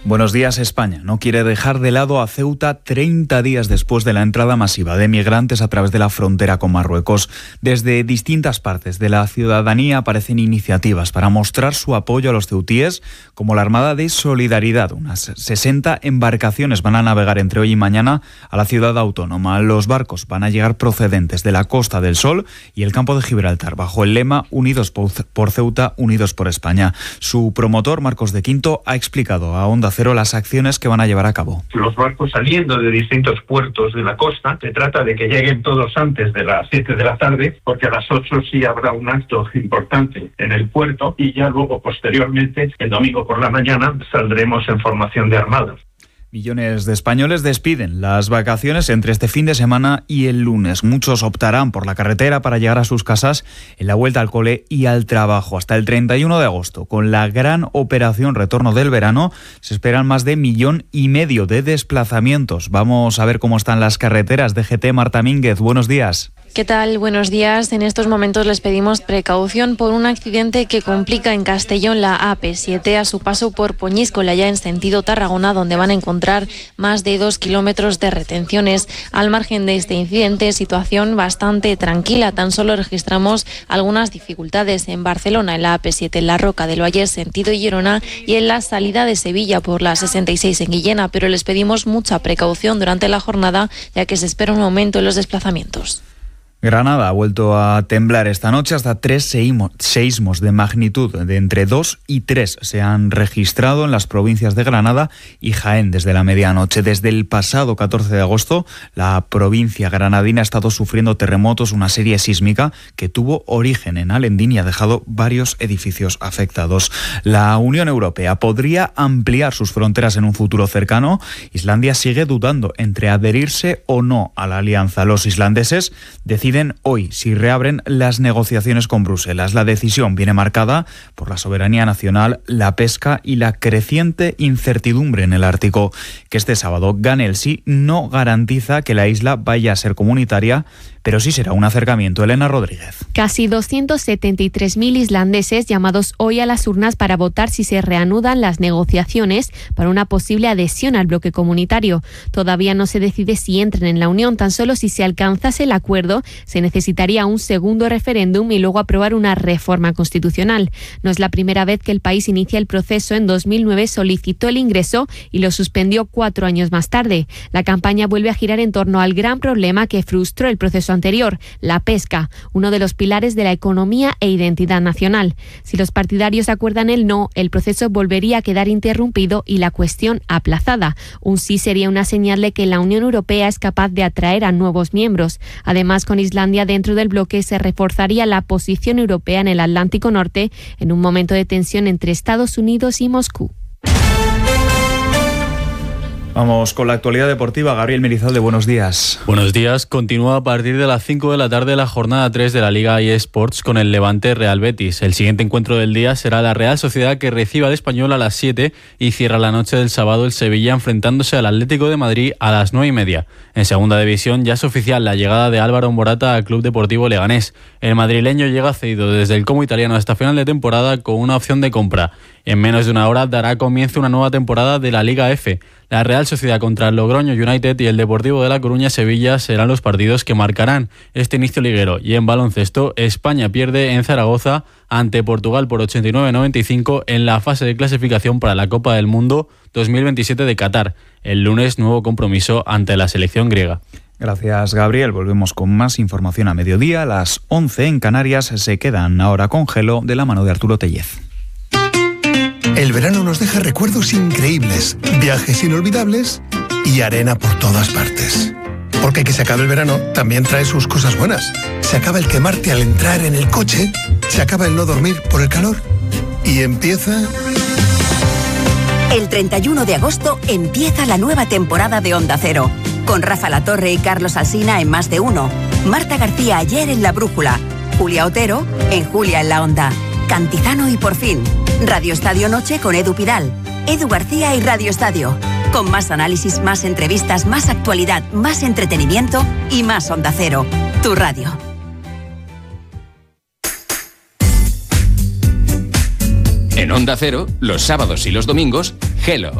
Buenos días. España no quiere dejar de lado a Ceuta 30 días después de la entrada masiva de migrantes a través de la frontera con Marruecos. Desde distintas partes de la ciudadanía aparecen iniciativas para mostrar su apoyo a los ceutíes, como la Armada de Solidaridad. Unas 60 embarcaciones van a navegar entre hoy y mañana a la ciudad autónoma. Los barcos van a llegar procedentes de la Costa del Sol y el campo de Gibraltar, bajo el lema Unidos por Ceuta, Unidos por España. Su promotor, Marcos de Quinto, ha explicado a Onda Cero las acciones que van a llevar a cabo. Los barcos saliendo de distintos puertos de la costa, se trata de que lleguen todos antes de las 7 de la tarde, porque a las 8 sí habrá un acto importante en el puerto y ya luego, posteriormente, el domingo por la mañana, saldremos en formación de armadas. Millones de españoles despiden las vacaciones entre este fin de semana y el lunes. Muchos optarán por la carretera para llegar a sus casas en la vuelta al cole y al trabajo. Hasta el 31 de agosto, con la gran operación Retorno del Verano, se esperan más de 1,5 millones de desplazamientos. Vamos a ver cómo están las carreteras. DGT, Marta Mínguez, buenos días. ¿Qué tal? Buenos días. En estos momentos les pedimos precaución por un accidente que complica en Castellón la AP7 a su paso por Poñíscola, ya en sentido Tarragona, donde van a encontrar más de 2 kilómetros de retenciones. Al margen de este incidente, situación bastante tranquila. Tan solo registramos algunas dificultades en Barcelona, en la AP7, en la Roca del Vallès, sentido Girona, y en la salida de Sevilla por la 66 en Guillena, pero les pedimos mucha precaución durante la jornada, ya que se espera un aumento en los desplazamientos. Granada ha vuelto a temblar esta noche. Hasta 3 seísmos de magnitud de entre 2 y 3 se han registrado en las provincias de Granada y Jaén desde la medianoche. Desde el pasado 14 de agosto, la provincia granadina ha estado sufriendo terremotos, una serie sísmica que tuvo origen en Alendín y ha dejado varios edificios afectados. La Unión Europea podría ampliar sus fronteras en un futuro cercano. Islandia sigue dudando entre adherirse o no a la alianza. Los islandeses deciden hoy si reabren las negociaciones con Bruselas. La decisión viene marcada por la soberanía nacional, la pesca y la creciente incertidumbre en el Ártico. Que este sábado gane el sí no garantiza que la isla vaya a ser comunitaria, pero sí será un acercamiento. Elena Rodríguez. Casi 273.000 islandeses llamados hoy a las urnas para votar si se reanudan las negociaciones para una posible adhesión al bloque comunitario. Todavía no se decide si entran en la Unión. Tan solo si se alcanzase el acuerdo, se necesitaría un segundo referéndum y luego aprobar una reforma constitucional. No es la primera vez que el país inicia el proceso. En 2009 solicitó el ingreso y lo suspendió 4 años más tarde. La campaña vuelve a girar en torno al gran problema que frustró el proceso anterior, la pesca, uno de los pilares de la economía e identidad nacional. Si los partidarios acuerdan el no, el proceso volvería a quedar interrumpido y la cuestión aplazada. Un sí sería una señal de que la Unión Europea es capaz de atraer a nuevos miembros. Además, con Islandia dentro del bloque se reforzaría la posición europea en el Atlántico Norte en un momento de tensión entre Estados Unidos y Moscú. Vamos con la actualidad deportiva. Gabriel Merizalde, buenos días. Buenos días. Continúa a partir de las 5 de la tarde la jornada 3 de la Liga eSports con el Levante Real Betis. El siguiente encuentro del día será la Real Sociedad, que recibe al Español a las 7 y cierra la noche del sábado el Sevilla enfrentándose al Atlético de Madrid a las 9:30. En segunda división ya es oficial la llegada de Álvaro Morata al Club Deportivo Leganés. El madrileño llega cedido desde el Como italiano hasta final de temporada con una opción de compra. En menos de una hora dará comienzo una nueva temporada de la Liga F. La Real Sociedad contra el Logroño United y el Deportivo de La Coruña Sevilla serán los partidos que marcarán este inicio liguero. Y en baloncesto, España pierde en Zaragoza ante Portugal por 89-95 en la fase de clasificación para la Copa del Mundo 2027 de Qatar. El lunes, nuevo compromiso ante la selección griega. Gracias, Gabriel. Volvemos con más información a mediodía. Las 11 en Canarias se quedan ahora con Gelo de la mano de Arturo Tellez. El verano nos deja recuerdos increíbles, viajes inolvidables y arena por todas partes. Porque que se acabe el verano también trae sus cosas buenas. Se acaba el quemarte al entrar en el coche, se acaba el no dormir por el calor y empieza... El 31 de agosto empieza la nueva temporada de Onda Cero, con Rafa Latorre y Carlos Alsina en Más de Uno, Marta García ayer en La Brújula, Julia Otero en Julia en la Onda, Cantizano y Por Fin, Radio Estadio Noche con Edu Pidal, Edu García y Radio Estadio, con más análisis, más entrevistas, más actualidad, más entretenimiento y más Onda Cero, tu radio. En Onda Cero, los sábados y los domingos, Gelo.